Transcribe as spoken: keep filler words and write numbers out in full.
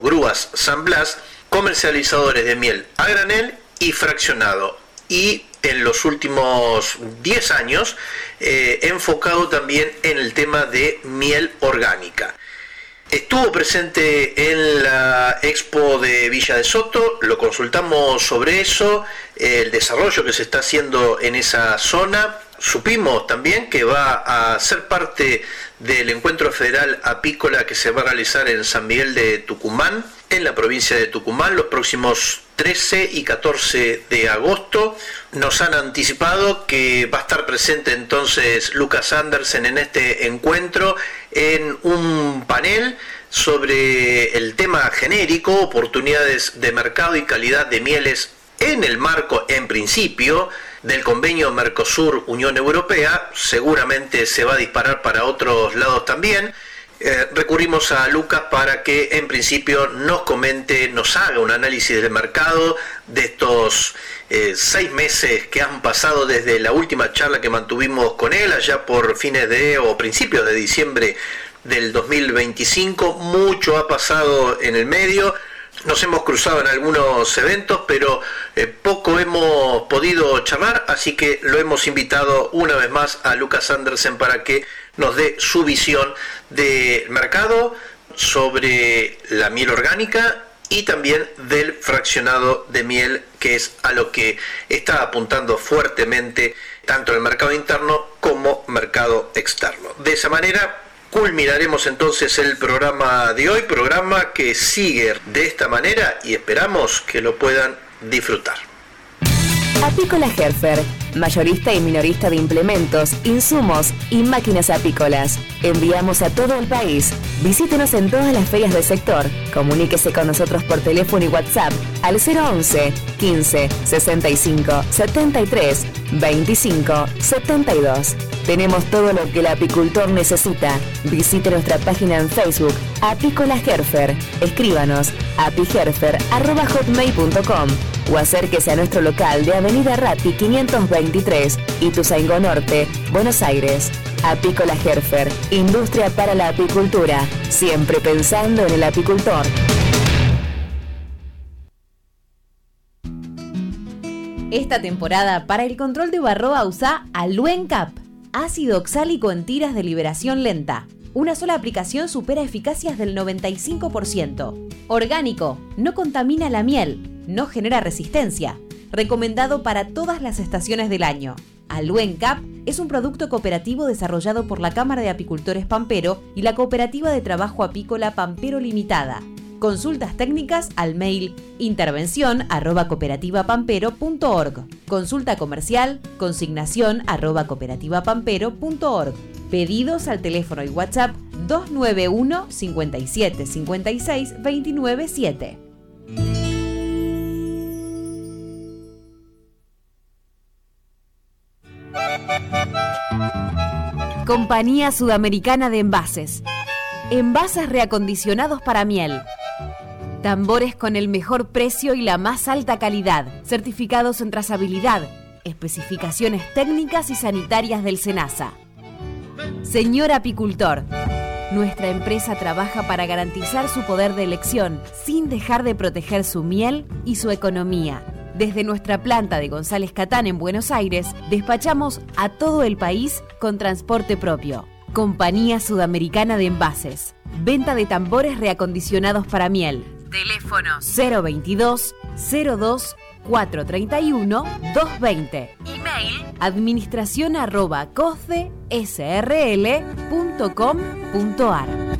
Grúas San Blas, comercializadores de miel a granel y fraccionado, y en los últimos diez años eh, enfocado también en el tema de miel orgánica. Estuvo presente en la Expo de Villa de Soto, lo consultamos sobre eso, el desarrollo que se está haciendo en esa zona. Supimos también que va a ser parte del encuentro federal apícola que se va a realizar en San Miguel de Tucumán, en la provincia de Tucumán, los próximos trece y catorce de agosto. Nos han anticipado que va a estar presente entonces Lucas Andersen en este encuentro en un panel sobre el tema genérico, oportunidades de mercado y calidad de mieles en el marco, en principio, del convenio Mercosur-Unión Europea. Seguramente se va a disparar para otros lados también. Eh, recurrimos a Lucas para que en principio nos comente, nos haga un análisis del mercado de estos eh, seis meses que han pasado desde la última charla que mantuvimos con él allá por fines de o principios de diciembre del dos mil veinticinco. Mucho ha pasado en el medio. Nos hemos cruzado en algunos eventos, pero eh, poco hemos podido charlar, así que lo hemos invitado una vez más a Lucas Andersen para que nos dé su visión del mercado, sobre la miel orgánica y también del fraccionado de miel, que es a lo que está apuntando fuertemente tanto el mercado interno como mercado externo. De esa manera culminaremos entonces el programa de hoy, programa que sigue de esta manera y esperamos que lo puedan disfrutar. Apícola Herfer, mayorista y minorista de implementos, insumos y máquinas apícolas. Enviamos a todo el país. Visítenos en todas las ferias del sector. Comuníquese con nosotros por teléfono y WhatsApp al cero once, quince, sesenta y cinco, setenta y tres, veinticinco, setenta y dos. Tenemos todo lo que el apicultor necesita. Visite nuestra página en Facebook, Apícola Herfer. Escríbanos a apiherfer arroba hotmail punto com o acérquese a nuestro local de Avenida Ratti quinientos veintitrés, Ituzaingó Norte, Buenos Aires. Apícola Herfer, industria para la apicultura, siempre pensando en el apicultor. Esta temporada, para el control de varroa, usa Aluencap, ácido oxálico en tiras de liberación lenta. Una sola aplicación supera eficacias del noventa y cinco por ciento. Orgánico, no contamina la miel, no genera resistencia. Recomendado para todas las estaciones del año. Aluencap es un producto cooperativo desarrollado por la Cámara de Apicultores Pampero y la Cooperativa de Trabajo Apícola Pampero Limitada. Consultas técnicas al mail intervención arroba cooperativa-pampero punto org. Consulta comercial consignación arroba cooperativa-pampero punto org. Pedidos al teléfono y WhatsApp dos nueve uno, cinco siete, cinco seis, dos nueve siete. Compañía Sudamericana de Envases. Envases reacondicionados para miel. Tambores con el mejor precio y la más alta calidad, certificados en trazabilidad, especificaciones técnicas y sanitarias del SENASA. Señor apicultor, nuestra empresa trabaja para garantizar su poder de elección sin dejar de proteger su miel y su economía. Desde nuestra planta de González Catán en Buenos Aires, despachamos a todo el país con transporte propio. Compañía Sudamericana de Envases. Venta de tambores reacondicionados para miel. Teléfono cero veintidós, cero dos, cuatrocientos treinta y uno, doscientos veinte. Email administración arroba cosde s r l punto com punto ar.